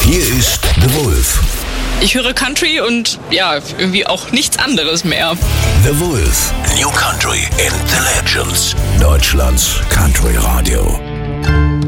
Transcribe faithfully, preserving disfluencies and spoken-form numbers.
Hier ist The Wolf. Ich höre Country und ja, irgendwie auch nichts anderes mehr. The Wolf. New Country in the Legends. Deutschlands Country Radio.